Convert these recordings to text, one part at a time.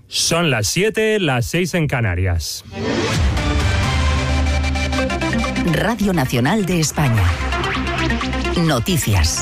Son las 7, las 6 en Canarias. Radio Nacional de España. Noticias.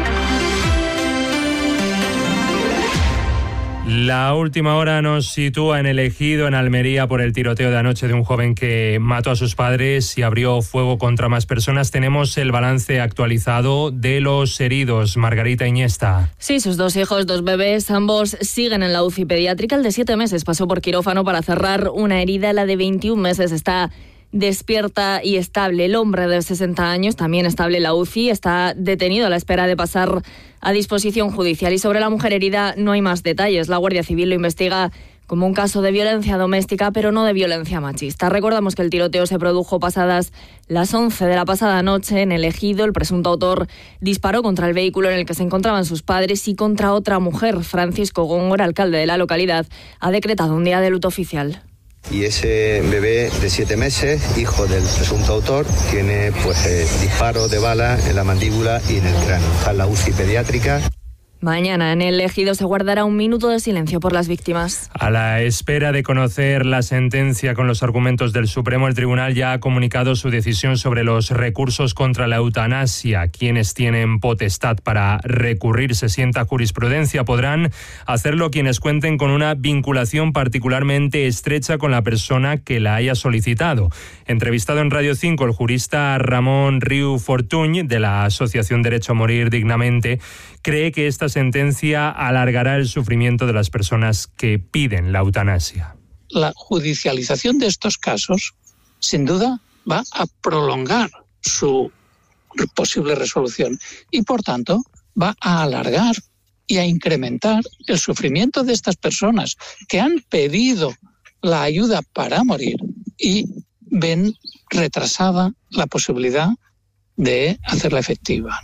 La última hora nos sitúa en el Ejido, en Almería, por el tiroteo de anoche de un joven que mató a sus padres y abrió fuego contra más personas. Tenemos el balance actualizado de los heridos. Margarita Iniesta. Sí, sus 2 hijos, 2 bebés, ambos siguen en la UCI pediátrica. El de 7 meses pasó por quirófano para cerrar una herida. La de 21 meses está despierta y estable. El hombre de 60 años, también estable en la UCI, está detenido a la espera de pasar a disposición judicial. Y sobre la mujer herida no hay más detalles. La Guardia Civil lo investiga como un caso de violencia doméstica, pero no de violencia machista. Recordamos que el tiroteo se produjo pasadas las 11 de la pasada noche en el Ejido. El presunto autor disparó contra el vehículo en el que se encontraban sus padres y contra otra mujer. Francisco Góngora, alcalde de la localidad, ha decretado un día de luto oficial. Y ese bebé de 7 meses, hijo del presunto autor, tiene disparo de bala en la mandíbula y en el cráneo. Está en la UCI pediátrica. Mañana en el Ejido se guardará un minuto de silencio por las víctimas. A la espera de conocer la sentencia con los argumentos del Supremo, el Tribunal ya ha comunicado su decisión sobre los recursos contra la eutanasia. Quienes tienen potestad para recurrir, se sienta jurisprudencia, podrán hacerlo quienes cuenten con una vinculación particularmente estrecha con la persona que la haya solicitado. Entrevistado en Radio 5, el jurista Ramón Riu Fortuny, de la Asociación Derecho a Morir Dignamente, cree que esta sentencia alargará el sufrimiento de las personas que piden la eutanasia. La judicialización de estos casos, sin duda, va a prolongar su posible resolución y, por tanto, va a alargar y a incrementar el sufrimiento de estas personas que han pedido la ayuda para morir y ven retrasada la posibilidad de hacerla efectiva.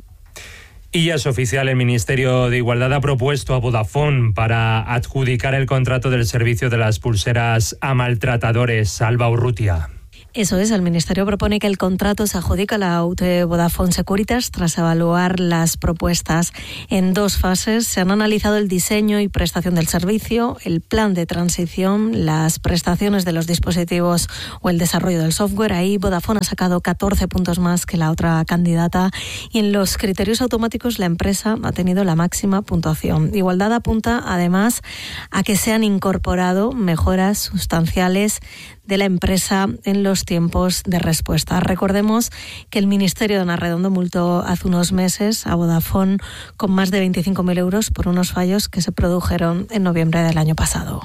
Y ya es oficial, el Ministerio de Igualdad ha propuesto a Vodafone para adjudicar el contrato del servicio de las pulseras a maltratadores. Alba Urrutia. Eso es, el Ministerio propone que el contrato se adjudique a la UT Vodafone Securitas tras evaluar las propuestas en 2 fases. Se han analizado el diseño y prestación del servicio, el plan de transición, las prestaciones de los dispositivos o el desarrollo del software. Ahí Vodafone ha sacado 14 puntos más que la otra candidata y en los criterios automáticos la empresa ha tenido la máxima puntuación. Igualdad apunta además a que se han incorporado mejoras sustanciales de la empresa en los tiempos de respuesta. Recordemos que el Ministerio de Ana Redondo multó hace unos meses a Vodafone con más de 25.000 euros por unos fallos que se produjeron en noviembre del año pasado.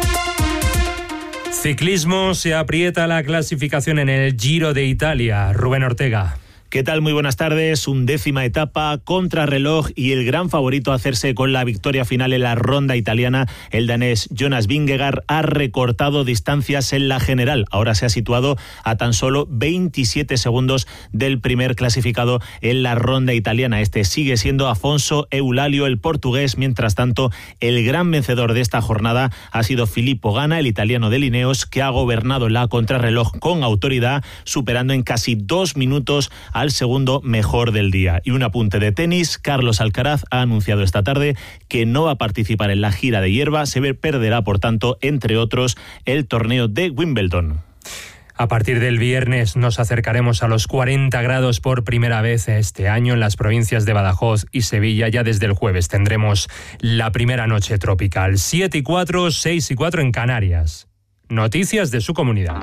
Ciclismo, se aprieta la clasificación en el Giro de Italia. Rubén Ortega. ¿Qué tal? Muy buenas tardes. 11ª etapa, contrarreloj y el gran favorito a hacerse con la victoria final en la ronda italiana, el danés Jonas Vingegaard, ha recortado distancias en la general. Ahora se ha situado a tan solo 27 segundos del primer clasificado en la ronda italiana. Este sigue siendo Afonso Eulalio, el portugués. Mientras tanto, el gran vencedor de esta jornada ha sido Filippo Ganna, el italiano de Ineos, que ha gobernado la contrarreloj con autoridad, superando en casi 2 minutos al segundo mejor del día. Y un apunte de tenis: Carlos Alcaraz ha anunciado esta tarde que no va a participar en la gira de hierba, se perderá por tanto, entre otros, el torneo de Wimbledon. A partir del viernes nos acercaremos a los 40 grados por primera vez este año en las provincias de Badajoz y Sevilla. Ya desde el jueves tendremos la primera noche tropical. 7:04, 6:04 en Canarias. Noticias de su comunidad.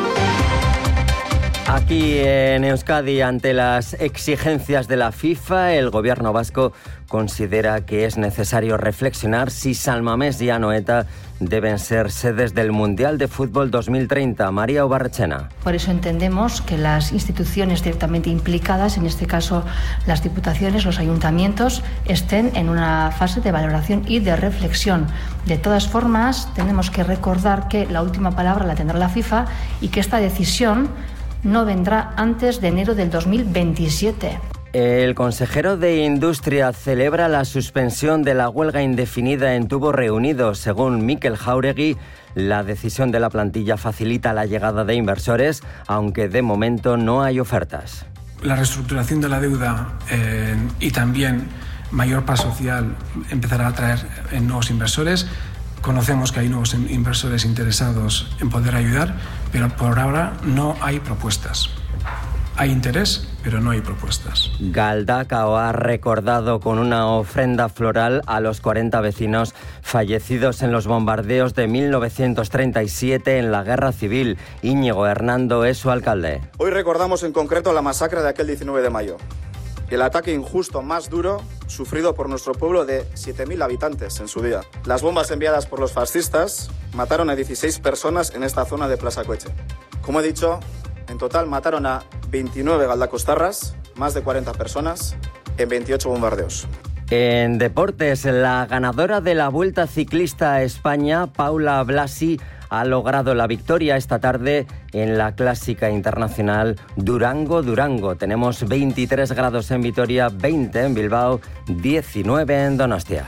Aquí en Euskadi, ante las exigencias de la FIFA, el gobierno vasco considera que es necesario reflexionar si San Mamés y Anoeta deben ser sedes del Mundial de Fútbol 2030. María Obarrechena. Por eso entendemos que las instituciones directamente implicadas, en este caso las diputaciones, los ayuntamientos, estén en una fase de valoración y de reflexión. De todas formas, tenemos que recordar que la última palabra la tendrá la FIFA y que esta decisión no vendrá antes de enero del 2027. El consejero de Industria celebra la suspensión de la huelga indefinida en Tubos Reunidos. Según Mikel Jáuregui, la decisión de la plantilla facilita la llegada de inversores, aunque de momento no hay ofertas. La reestructuración de la deuda y también mayor paz social empezará a atraer nuevos inversores. Conocemos que hay nuevos inversores interesados en poder ayudar, pero por ahora no hay propuestas. Hay interés, pero no hay propuestas. Galdakao ha recordado con una ofrenda floral a los 40 vecinos fallecidos en los bombardeos de 1937 en la Guerra Civil. Íñigo Hernando es su alcalde. Hoy recordamos en concreto la masacre de aquel 19 de mayo. El ataque injusto más duro sufrido por nuestro pueblo de 7.000 habitantes en su día. Las bombas enviadas por los fascistas mataron a 16 personas en esta zona de Plaza Coeche. Como he dicho, en total mataron a 29 galdakostarras, más de 40 personas, en 28 bombardeos. En deportes, la ganadora de la Vuelta Ciclista a España, Paula Blasi, ha logrado la victoria esta tarde en la clásica internacional Durango-Durango. Tenemos 23 grados en Vitoria, 20 en Bilbao, 19 en Donostia.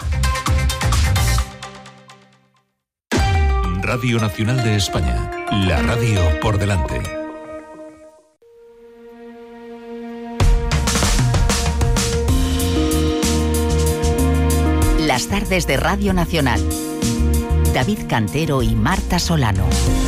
Radio Nacional de España, la radio por delante. Las tardes de Radio Nacional. David Cantero y Marta Solano.